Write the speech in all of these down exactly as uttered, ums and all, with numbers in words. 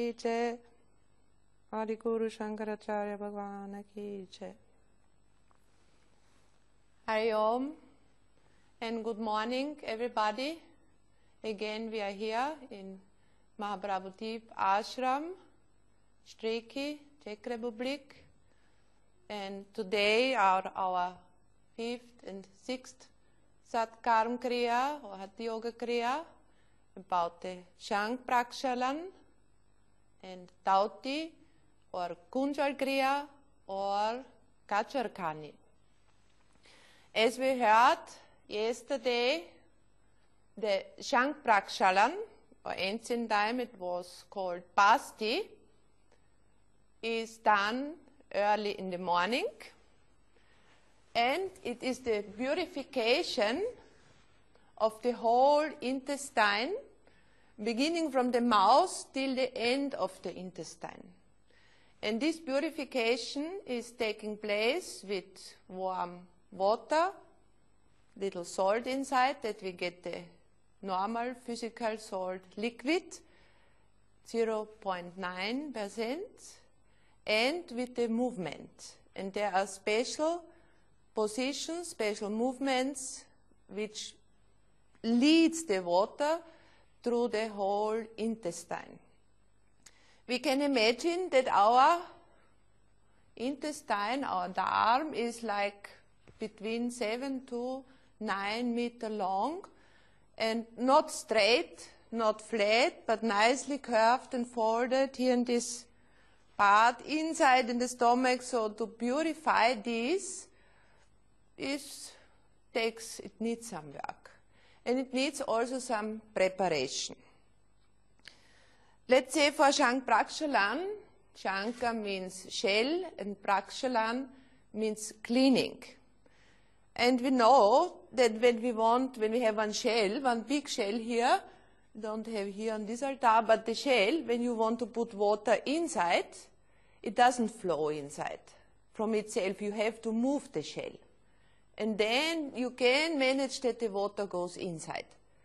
ki jai. Adi Guru Shankaracharya Bhagwan ki jai. Hari Om and good morning everybody. Again we are here in Mahaprabhudeep Ashram, Streki, Czech Republic, and today are our fifth and sixth Satkarm Kriya or Hatha Yoga Kriya about the Shank Prakshalan and Tauti or Kunjal Kriya or Kacharkani. As we heard yesterday, the Shank Prakshalan, or ancient time it was called Pasti, is done early in the morning, and it is the purification of the whole intestine, beginning from the mouth till the end of the intestine. And this purification is taking place with warm water, little salt inside, that we get the normal physical salt liquid, zero point nine percent, and with the movement. And there are special positions, special movements, which leads the water through the whole intestine. We can imagine that our intestine, our darm, is like between seven to nine meter long, and not straight, not flat, but nicely curved and folded here in this part inside in the stomach. So to purify this is takes it needs some work, and it needs also some preparation. Let's say for Shank Prakshalan, Shanka means shell and Prakshalan means cleaning. And we know that when we want, when we have one shell, one big shell here, we don't have here on this altar, but the shell, when you want to put water inside, it doesn't flow inside from itself. You have to move the shell. And then you can manage that the water goes inside.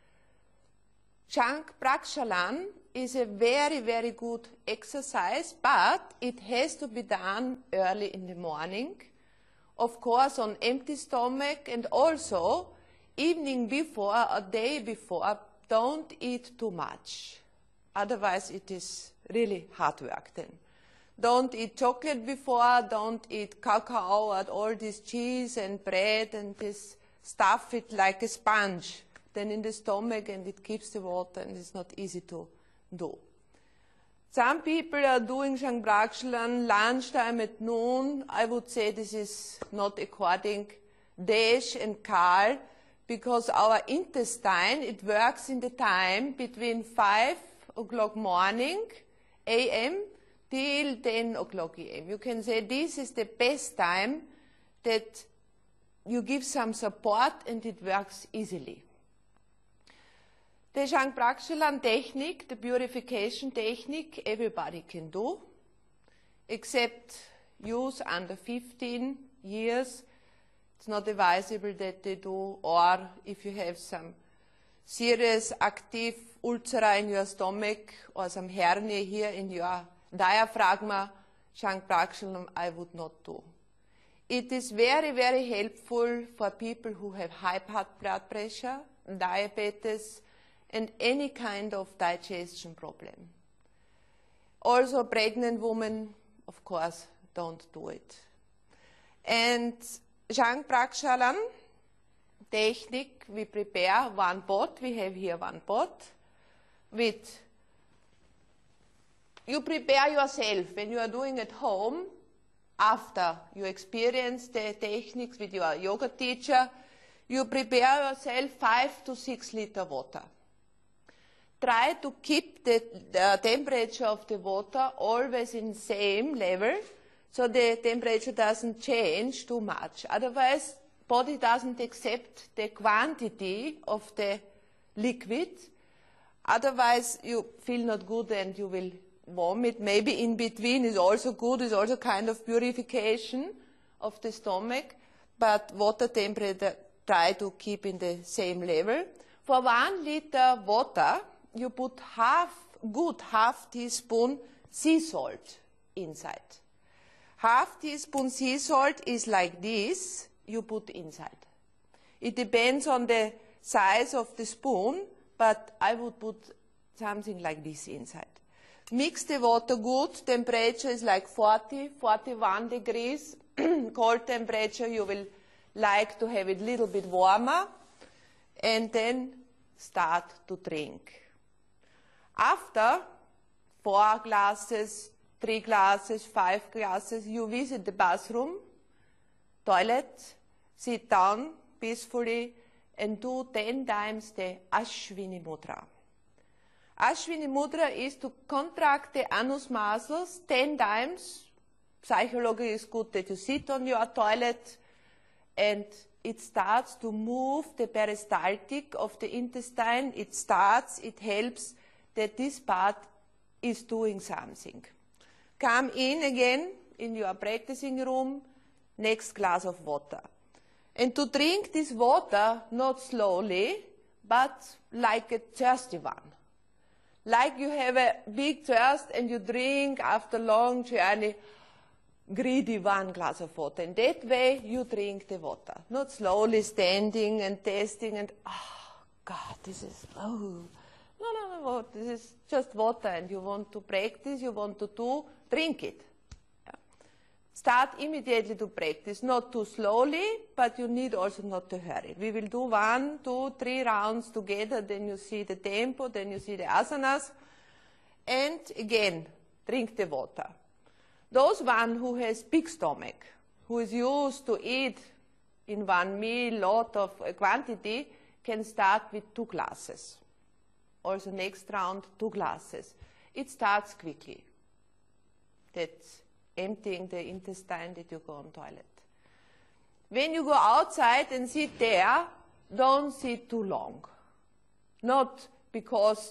Shank Prakshalan is a very, very good exercise, but it has to be done early in the morning. Of course, on empty stomach, and also evening before or day before, don't eat too much. Otherwise, it is really hard work then. Don't eat chocolate before, don't eat cacao and all this cheese and bread and this stuff it like a sponge then in the stomach, and it keeps the water, and it's not easy to do. Some people are doing Shank Prakshalan lunchtime at noon. I would say this is not according Desh and Karl, because our intestine, it works in the time between five o'clock morning A M till ten o'clock A M You can say this is the best time that you give some support and it works easily. The Shank Prakshalan technique, the purification technique, everybody can do, except youth under fifteen years. It's not advisable that they do, or if you have some serious active ulcera in your stomach or some hernia here in your diaphragm, Shank Prakshalan I would not do. It is very, very helpful for people who have high blood pressure, diabetes, and any kind of digestion problem. Also pregnant women, of course, don't do it. And Shank Prakshalan technique, we prepare one pot. We have here one pot with, you prepare yourself when you are doing at home. After you experience the techniques with your yoga teacher, you prepare yourself five to six liter water. Try to keep the, the temperature of the water always in same level, so the temperature doesn't change too much. Otherwise, body doesn't accept the quantity of the liquid. Otherwise, you feel not good and you will vomit. Maybe in between is also good, is also kind of purification of the stomach, but water temperature try to keep in the same level. For one liter water, you put half good half teaspoon sea salt inside. Half teaspoon sea salt is like this, you put inside. It depends on the size of the spoon, but I would put something like this inside. Mix the water good, temperature is like forty, forty-one degrees. Cold temperature, you will like to have it a little bit warmer, and then start to drink. After four glasses, three glasses, five glasses, you visit the bathroom, toilet, sit down peacefully, and do ten times the Ashwini Mudra. Ashwini Mudra is to contract the anus muscles ten times. Psychology is good that you sit on your toilet and it starts to move the peristaltic of the intestine. It starts, it helps that this part is doing something. Come in again in your practicing room, next glass of water. And to drink this water, not slowly, but like a thirsty one. Like you have a big thirst and you drink after long journey, greedy one glass of water. And that way you drink the water. Not slowly standing and tasting and, oh, God, this is, oh. No, no, no, this is just water and you want to practice, you want to do, drink it. Yeah. Start immediately to practice, not too slowly, but you need also not to hurry. We will do one, two, three rounds together, then you see the tempo, then you see the asanas, and again, drink the water. Those one who has big stomach, who is used to eat in one meal lot of uh, quantity, can start with two glasses. Also next round, two glasses. It starts quickly. That's emptying the intestine that you go on toilet. When you go outside and sit there, don't sit too long. Not because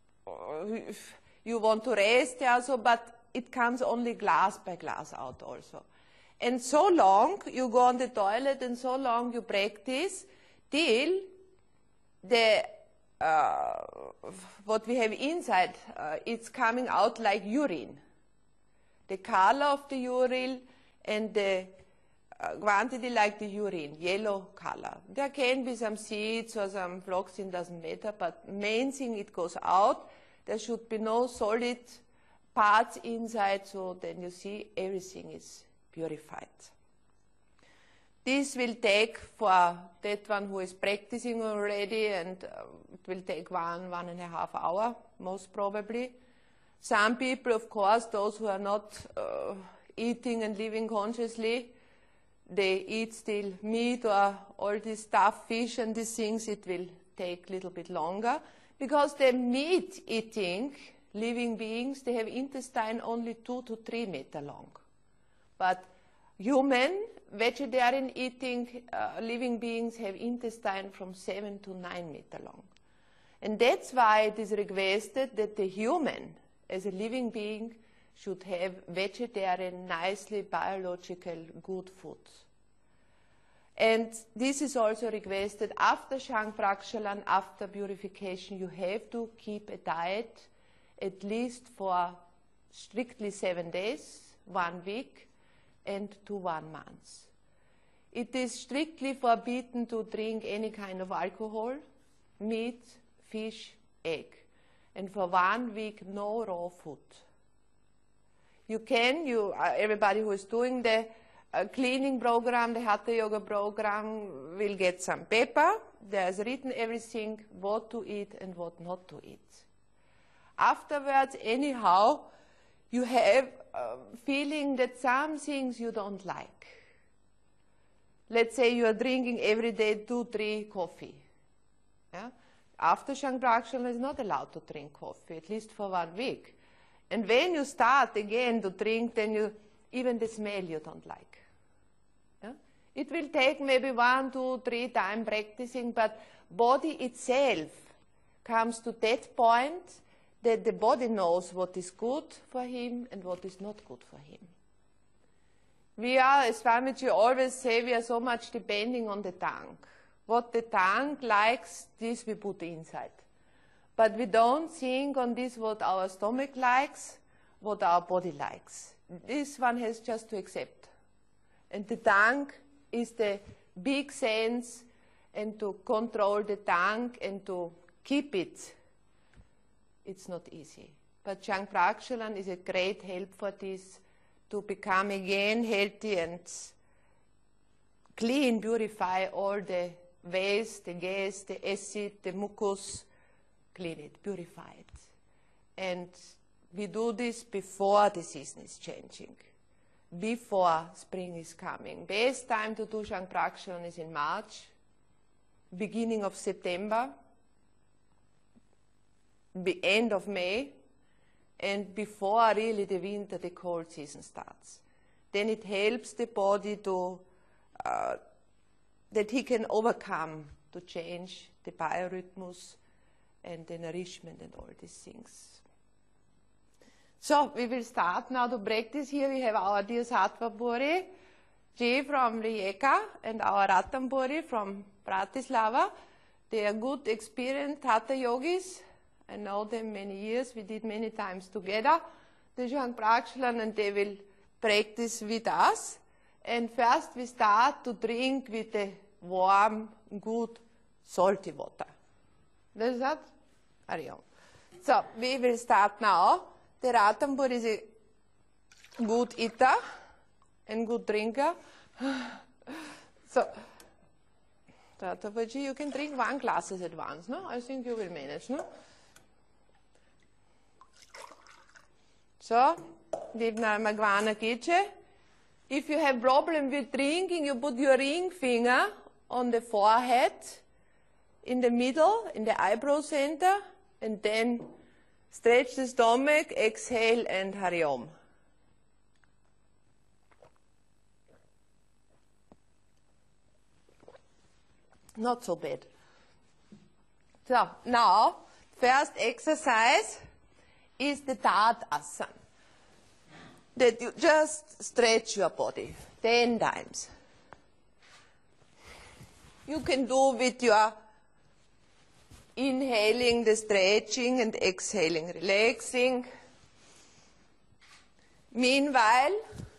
you want to rest also, but it comes only glass by glass out also. And so long you go on the toilet and so long you practice till the uh, what we have inside, uh, it's coming out like urine. The color of the urine and the uh, quantity like the urine, yellow color. There can be some seeds or some flaxseed, doesn't matter, but main thing it goes out. There should be no solid parts inside, so then you see everything is purified. This will take for that one who is practicing already, and uh, it will take one, one and a half hour, most probably. Some people, of course, those who are not uh, eating and living consciously, they eat still meat or all this stuff, fish and these things, it will take a little bit longer. Because the meat eating living beings, they have intestine only two to three meter long. But human, vegetarian eating uh, living beings have intestine from seven to nine meter long. And that's why it is requested that the human, as a living being, should have vegetarian, nicely biological, good food. And this is also requested after Shang Prakshalan, after purification, you have to keep a diet at least for strictly seven days, one week, and to one month. It is strictly forbidden to drink any kind of alcohol, meat, fish, egg. And for one week, no raw food. You can, you, uh, everybody who is doing the uh, cleaning program, the Hatha Yoga program, will get some paper. There's written everything, what to eat and what not to eat. Afterwards, anyhow, you have a feeling that some things you don't like. Let's say you are drinking every day two, three coffee. Yeah? After Shang Prakshalan is not allowed to drink coffee, at least for one week. And when you start again to drink, then you, even the smell you don't like. Yeah? It will take maybe one, two, three times practicing, but body itself comes to that point that the body knows what is good for him and what is not good for him. We are, as Swamiji always say, we are so much depending on the tongue. What the tongue likes, this we put inside. but we don't think on this what our stomach likes, what our body likes. This one has just to accept. And the tongue is the big sense, and to control the tongue and to keep it, it's not easy. But Zhang Prakshalan is a great help for this, to become again healthy and clean, purify all the waste, the gas, the acid, the mucus, clean it, purify it. And we do this before the season is changing, before spring is coming. Best time to do Zhang Prakshalan is in March, beginning of September, the end of May, and before really the winter, the cold season starts. Then it helps the body to, uh, that he can overcome, to change the biorhythms and the nourishment and all these things. So we will start now to practice. Here we have our dear Sattva Puri, Jay from Rijeka, and our Ratan Puri from Bratislava. They are good, experienced Hatha yogis. I know them many years. We did many times together the Zhang Prakshalan, and they will practice with us. And first we start to drink with the warm, good, salty water. That's that? Ariom. So we will start now. The Ratan Puri is a good eater and good drinker. So, Tatapaji, you can drink one glass at once, no? I think you will manage, no? So, Divna Magvana Kiche. If you have problem with drinking, you put your ring finger on the forehead, in the middle, in the eyebrow center, and then stretch the stomach, exhale, and Hari Om. Not so bad. So, now, first exercise is the Tadasana. That you just stretch your body ten times. You can do with your inhaling the stretching and exhaling, relaxing. Meanwhile,